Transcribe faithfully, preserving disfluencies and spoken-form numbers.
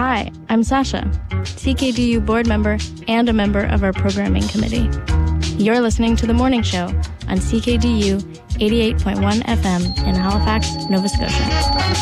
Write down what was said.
Hi, I'm Sasha, C K D U board member and a member of our programming committee. You're listening to The Morning Show on C K D U eighty-eight point one F M in Halifax, Nova Scotia.